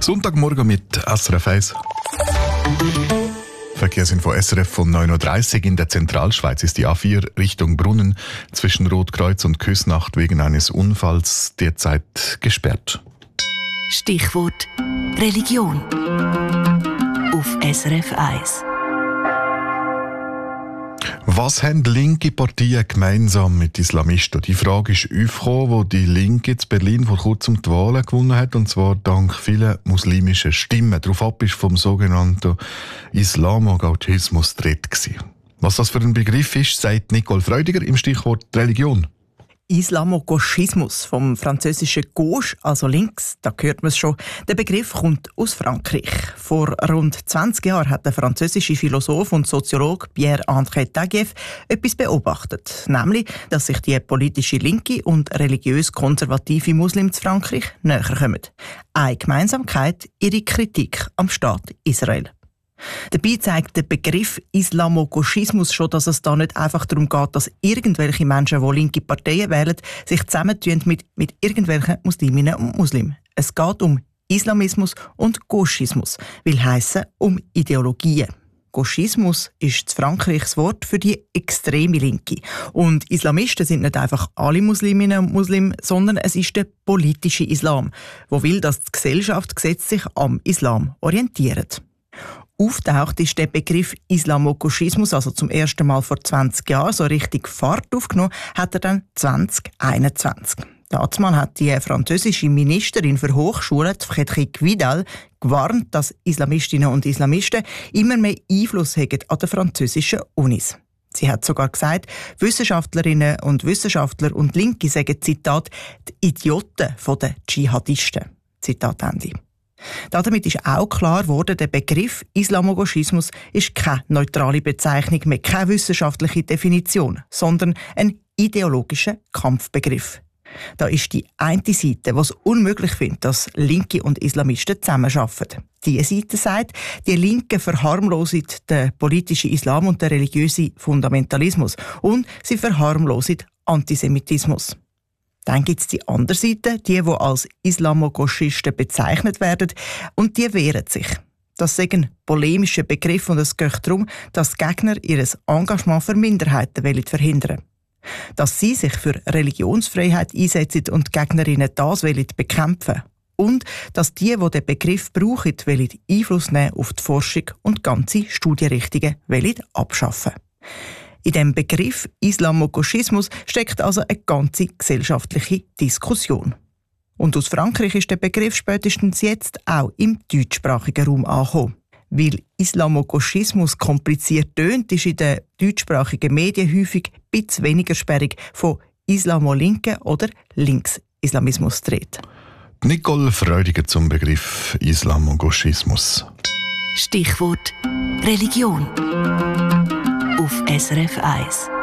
Sonntagmorgen mit SRF 1. Verkehrsinfo SRF von 9.30 Uhr. In der Zentralschweiz ist die A4 Richtung Brunnen zwischen Rotkreuz und Küsnacht wegen eines Unfalls derzeit gesperrt. Stichwort Religion auf SRF 1. Was haben linke Parteien gemeinsam mit Islamisten? Die Frage ist aufgekommen, wo die Linke in Berlin vor kurzem die Wahlen gewonnen hat, und zwar dank vielen muslimischen Stimmen. Daraufhin war vom sogenannten Islamogautismus die Rede gewesen. Was das für ein Begriff ist, sagt Nicole Freudiger im Stichwort Religion. Islamogauchismus, vom französischen Gauche, also links, da hört man es schon. Der Begriff kommt aus Frankreich. Vor rund 20 Jahren hat der französische Philosoph und Soziologe Pierre-André Taguieff etwas beobachtet, nämlich, dass sich die politische Linke und religiös-konservative Muslimen zu Frankreich näher kommen. Eine Gemeinsamkeit: ihre Kritik am Staat Israel. Dabei zeigt der Begriff Islamogauchismus schon, dass es da nicht einfach darum geht, dass irgendwelche Menschen, die linke Parteien wählen, sich zusammentun mit irgendwelchen Musliminnen und Muslimen. Es geht um Islamismus und Gauchismus, will heissen um Ideologien. Gauchismus ist in Frankreich das Wort für die extreme Linke. Und Islamisten sind nicht einfach alle Musliminnen und Muslime, sondern es ist der politische Islam, der will, dass die Gesellschaft sich am Islam orientiert. Auftaucht ist der Begriff Islamogauchismus also zum ersten Mal vor 20 Jahren, so richtig Fahrt aufgenommen hat er dann 2021. Dazumal hat die französische Ministerin für Hochschulen, Frédérique Vidal, gewarnt, dass Islamistinnen und Islamisten immer mehr Einfluss haben an den französischen Unis. Sie hat sogar gesagt, Wissenschaftlerinnen und Wissenschaftler und Linke sagen, Zitat, die Idioten der Dschihadisten. Zitat Ende. Damit ist auch klar geworden, der Begriff Islamogauchismus ist keine neutrale Bezeichnung mehr, keine wissenschaftliche Definition, sondern ein ideologischer Kampfbegriff. Da ist die eine Seite, die es unmöglich findet, dass Linke und Islamisten zusammenarbeiten. Die Seite sagt, die Linken verharmlosen den politischen Islam und den religiösen Fundamentalismus und sie verharmlosen Antisemitismus. Dann gibt es die andere Seite, die als Islamogauchisten bezeichnet werden, und die wehren sich. Das ist ein polemischer Begriff und es geht darum, dass die Gegner ihr Engagement für Minderheiten verhindern wollen. Dass sie sich für Religionsfreiheit einsetzen und die Gegnerinnen das bekämpfen. Und dass die den Begriff brauchen, Einfluss nehmen auf die Forschung und ganze Studienrichtungen abschaffen. In dem Begriff Islamogauchismus steckt also eine ganze gesellschaftliche Diskussion. Und aus Frankreich ist der Begriff spätestens jetzt auch im deutschsprachigen Raum angekommen. Weil Islamogauchismus kompliziert tönt, ist in den deutschsprachigen Medien häufig ein bisschen weniger sperrig von Islamolinken oder Linksislamismus die Rede. Nicole Freudiger zum Begriff Islamogauchismus. Stichwort Religion auf SRF 1.